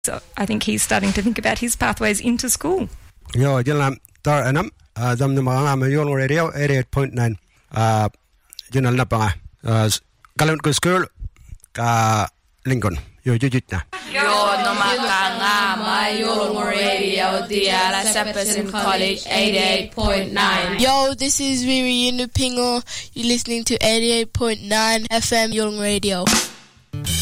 So I think he's starting to think about his pathways into school. Yo, Jilam, Dar Anam, Dam the Mahama, Yon Radio, 88.9, Junal Napanga, Galanco School, Lincoln, Yo Jujitna. Yo, no Makanga, my Yon Radio, the Alasapasim College, 88.9. Yo, this is Riri Yunupingo. You're listening to 88.9 FM Young Radio.